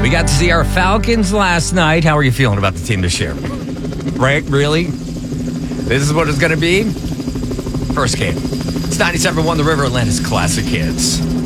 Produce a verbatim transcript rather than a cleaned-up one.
We got to see our Falcons last night. How are you feeling about the team this year? Right? Really? This is what it's going to be? First game. It's ninety-seven point one The River, Atlanta's classic hits.